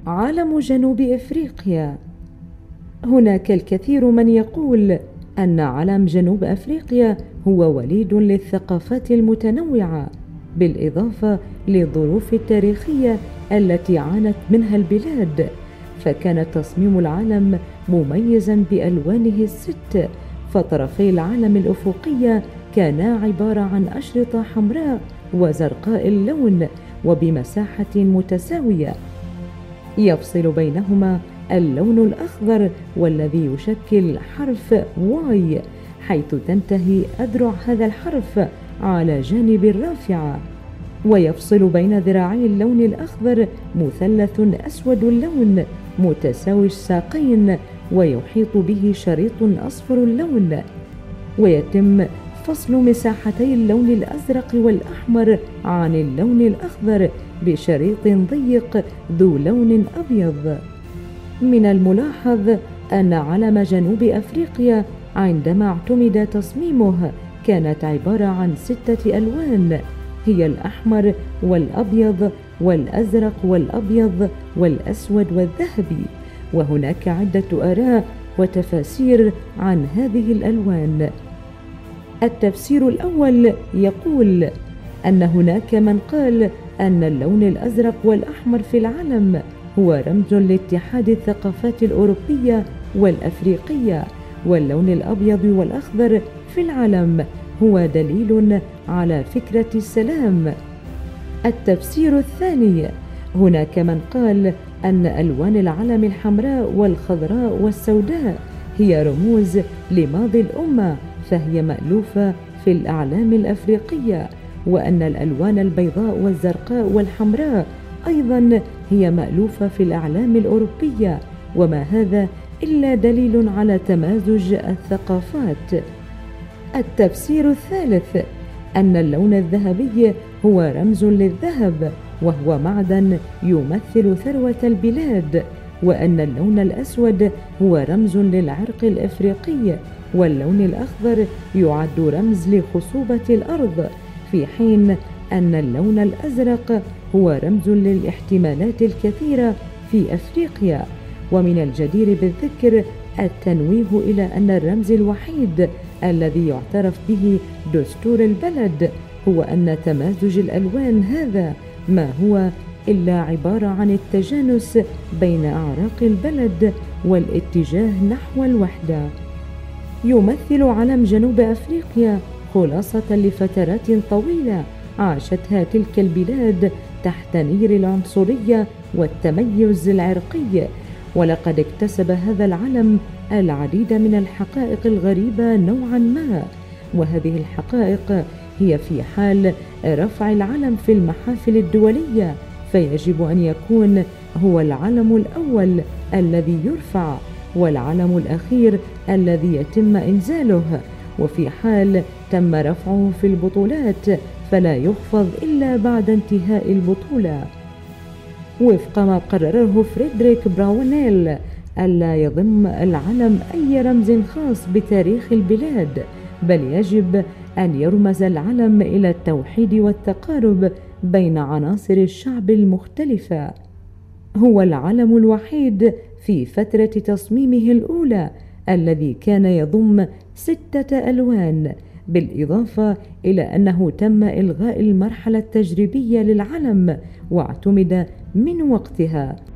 علم جنوب إفريقيا. هناك الكثير من يقول أن علم جنوب أفريقيا هو وليد للثقافات المتنوعة، بالإضافة للظروف التاريخية التي عانت منها البلاد، فكان تصميم العلم مميزا بألوانه الست، فطرفي العلم الأفقية كانا عبارة عن أشرطة حمراء وزرقاء اللون وبمساحة متساوية، يفصل بينهما اللون الأخضر والذي يشكل حرف واي، حيث تنتهي أذرع هذا الحرف على جانب الرافعة، ويفصل بين ذراعي اللون الأخضر مثلث أسود اللون متساوي الساقين ويحيط به شريط أصفر اللون، ويتم فصل مساحتي اللون الأزرق والأحمر عن اللون الأخضر بشريط ضيق ذو لون أبيض. من الملاحظ أن علم جنوب أفريقيا عندما اعتمد تصميمه كانت عبارة عن 6 ألوان، هي الأحمر والأبيض والأزرق والأبيض والأسود والذهبي، وهناك عدة آراء وتفاسير عن هذه الألوان. التفسير الأول يقول أن هناك من قال أن اللون الأزرق والأحمر في العلم هو رمز لاتحاد الثقافات الأوروبية والأفريقية، واللون الأبيض والأخضر في العلم هو دليل على فكرة السلام. التفسير الثاني، هناك من قال أن ألوان العلم الحمراء والخضراء والسوداء هي رموز لماضي الأمة، فهي مألوفة في الأعلام الأفريقية، وأن الألوان البيضاء والزرقاء والحمراء أيضا هي مألوفة في الأعلام الأوروبية، وما هذا إلا دليل على تمازج الثقافات. التفسير الثالث، أن اللون الذهبي هو رمز للذهب وهو معدن يمثل ثروة البلاد، وأن اللون الأسود هو رمز للعرق الإفريقي، واللون الأخضر يعد رمز لخصوبة الأرض، في حين أن اللون الأزرق هو رمز للاحتمالات الكثيرة في أفريقيا. ومن الجدير بالذكر التنويه إلى أن الرمز الوحيد الذي يعترف به دستور البلد هو أن تمازج الألوان هذا ما هو إلا عبارة عن التجانس بين أعراق البلد والاتجاه نحو الوحدة. يمثل علم جنوب أفريقيا خلاصة لفترات طويلة عاشتها تلك البلاد تحت نير العنصرية والتميز العرقي، ولقد اكتسب هذا العلم العديد من الحقائق الغريبة نوعا ما، وهذه الحقائق هي في حال رفع العلم في المحافل الدولية فيجب أن يكون هو العلم الأول الذي يرفع والعلم الأخير الذي يتم إنزاله، وفي حال تم رفعه في البطولات فلا يخفض إلا بعد انتهاء البطولة، وفق ما قرره فريدريك براونيل ألا يضم العلم أي رمز خاص بتاريخ البلاد، بل يجب أن يرمز العلم إلى التوحيد والتقارب بين عناصر الشعب المختلفة. هو العلم الوحيد في فترة تصميمه الأولى الذي كان يضم 6 ألوان، بالإضافة إلى أنه تم إلغاء المرحلة التجريبية للعلم واعتمد من وقتها